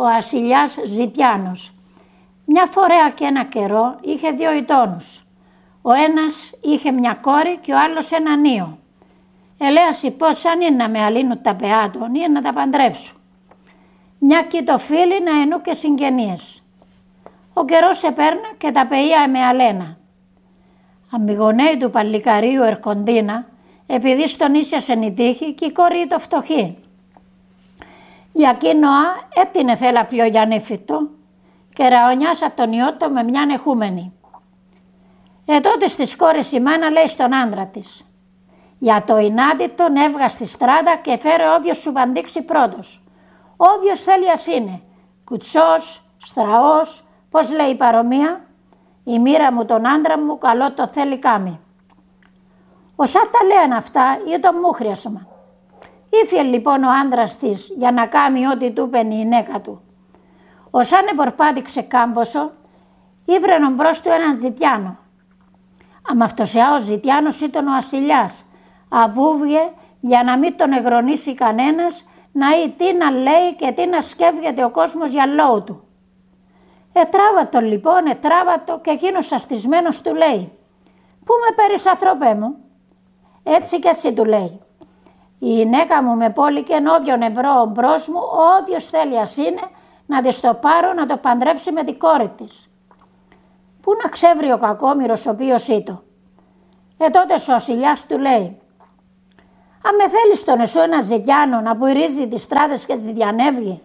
βασιλιάς Ζητιάνος. Μια φορέα και ένα καιρό είχε 2 γειτόνους. Ο ένας είχε μια κόρη και ο άλλος έναν ίο. Ελέαση πως αν είναι να με αλύνουν τα πεά των ή να τα παντρέψουν. Μια κοίτο φίλη να ενού και συγγενείες. Ο καιρός επέρνα και τα παιδιά με αλένα. Αμιγονέοι του παλικαρίου ερκοντίνα, επειδή στον ίσιασεν η τύχη και η κόρη το φτωχή. Για εκείνοα έτεινε θέλα πιο γιαννήφιτο και ραονιάσα τον ιότο με μιαν εχούμενη. Τότε στις κόρες η μάνα λέει στον άντρα της: «Για το ινάτι τον έβγα στη στράτα και φέρε όποιος σου παντήξει πρώτος. Όποιος θέλει ας είναι, κουτσός, στραός, πώς λέει η παρομία, η μοίρα μου τον άντρα μου καλό το θέλει κάμει». Όσα τα λένε αυτά ή το μούχριασμα. Ήφιε λοιπόν ο άντρας της για να κάμει ό,τι του είπε η γυναίκα του. Όσαν επορπάτηξε κάμποσο, ήβρενον μπρος του έναν Ζητιάνο. Αμαυτοσιά ο Ζητιάνος ήταν ο ασυλιάς, αβούβγε για να μην τον εγρονίσει κανένας, να ή τι να λέει και τι να σκέφγεται ο κόσμος για λόγου του. Ετράβατο λοιπόν, ετράβατο και εκείνος αστισμένος του λέει: «Πού με παίρνεις ανθρωπέ μου?» Έτσι και έτσι του λέει: «Η γυναίκα μου με πόλικεν όποιον ευρώ μπρος μου, όποιος θέλει ας είναι, να της το πάρω να το παντρέψει με την κόρη της». Πού να ξέβρει ο κακόμοιρος ο οποίος ήτο. Τότε ο ασυλιάς του λέει: «Αν με θέλεις τον εσώ ένα Ζητιάνο να πουηρίζει τις στράτες και τη διανεύγει?»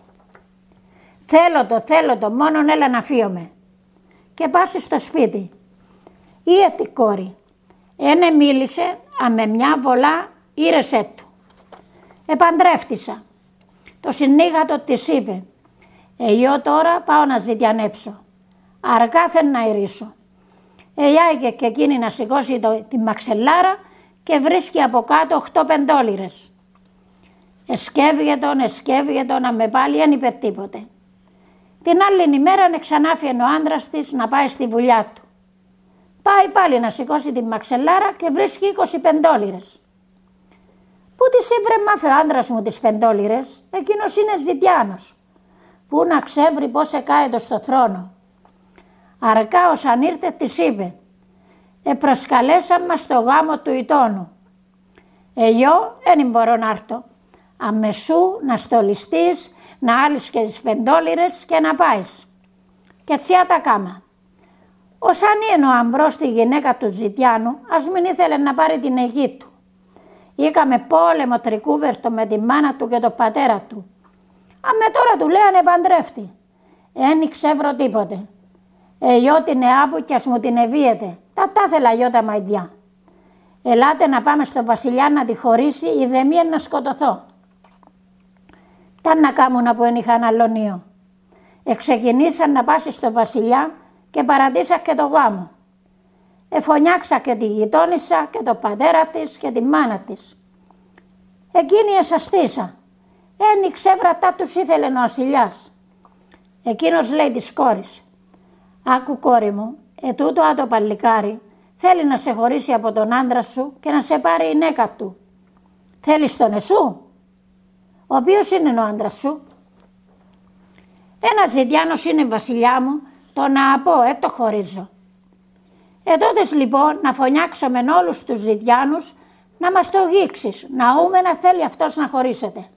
Θέλω το, μόνον έλα να φύομαι». Και πάσει στο σπίτι. Ή τη κόρη. Ένε μίλησε, με μια βολά ήρεσέ του. Επαντρεύτησα. Το συνήγατο της είπε: «Εγώ τώρα πάω να ζητιανέψω. Αργά θέλω να ηρίσω». Εγιάγε και εκείνη να σηκώσει τη μαξελάρα και βρίσκει από κάτω 8 πεντόλιρες. Εσκεύγε τον, να με πάλι δεν είπε τίποτε. Την άλλη ημέρα ξανάφιεν ο άντρας της να πάει στη βουλιά του. Πάει πάλι να σηκώσει τη μαξελάρα και βρίσκει 20 πεντόλιρες. «Πού τις ήβρε μάφε ο άντρας μου τις πεντόλιρες, εκείνος είναι Ζητιάνος. Πού να ξέβρει πώς εκάετο στο θρόνο». Αρκά όσαν ήρθε της είπε: «Προσκαλέσαν μας στο γάμο του ητώνου. Εγώ δεν μπορώ να έρθω. Αμεσού να στολιστείς, να άλεις και τις πεντόλιρες και να πάεις». Και έτσι τα κάμα. Όσαν είναι ο Αμβρός τη γυναίκα του Ζητιάνου, ας μην ήθελε να πάρει την αιγή του. Είχαμε πόλεμο τρικούβερτο με τη μάνα του και τον πατέρα του. Αμέ τώρα του λέγανε παντρεύτη. Εν ξεύρω τίποτε. Εγώ την εάπου κι ας μου την ευίεται. Τα θέλα γιο τα μαϊδιά. Ελάτε να πάμε στο βασιλιά να τη χωρίσει, η δεμία να σκοτωθώ. Τα να κάμουν που εν είχαν αλωνίο. Εξεκινήσαν να πάσει στο βασιλιά και παρατήσα και το γάμο. Εφωνιάξα και τη γειτόνισσα και το πατέρα της και τη μάνα της. Εκείνη εσαστήσα. Εν ξέβρα τα τους ήθελε ο ασυλιάς. Εκείνος λέει της κόρης: «Άκου κόρη μου, ετούτο άτο παλικάρι θέλει να σε χωρίσει από τον άντρα σου και να σε πάρει η γυναίκα του. Θέλεις τον εσού? Ο οποίος είναι ο άντρας σου?» «Ένας Ζητιάνος είναι βασιλιά μου, το να πω, το χωρίζω». Τότες λοιπόν να φωνιάξω με όλους τους Ζητιάνους να μας το γίξεις, να ούμε να θέλει αυτός να χωρίσετε.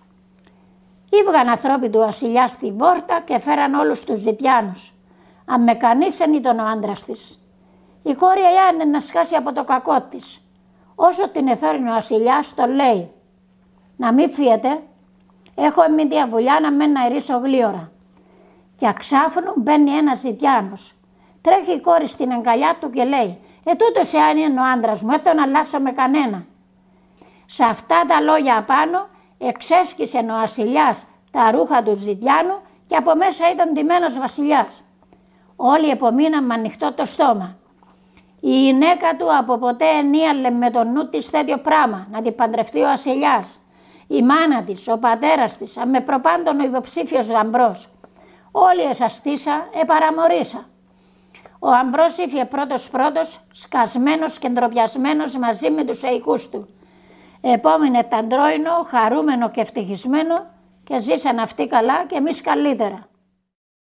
Ήβγαν ανθρώποι του βασιλιά στην πόρτα και φέραν όλους τους Ζητιάνους. Αν με κανείς εν ήταν ο άντρας της. Η κόρη είναι να σκάσει από το κακό της. Όσο την εθώρινε ο βασιλιάς το λέει: «Να μην φύγετε, έχω εμείς διαβουλιά να μένω να ηρίσω γλίωρα». Και αξάφνου μπαίνει ένας Ζητιάνος. Τρέχει η κόρη στην αγκαλιά του και λέει: «Τούτος εάν είναι ο άντρας μου, τον αλλάσω με κανένα». Σε αυτά τα λόγια απάνω εξέσκησε ο βασιλιάς τα ρούχα του Ζητιάνου και από μέσα ήταν ντυμένος βασιλιάς. Όλοι επομείναν με ανοιχτό το στόμα. Η γυναίκα του από ποτέ ενίαλε με το νου της τέτοιο πράγμα, να την παντρευτεί ο βασιλιάς. Η μάνα της, ο πατέρας της, με προπάντων ο υποψήφιος γαμπρός. Όλοι εσαστήσα, παραμορίσα. Ο γαμπρός ήφιε πρώτος, σκασμένος και ντροπιασμένος μαζί με τους εικούς του. Επόμενε ταντρόινο, χαρούμενο και ευτυχισμένο, και ζήσαν αυτοί καλά και εμείς καλύτερα.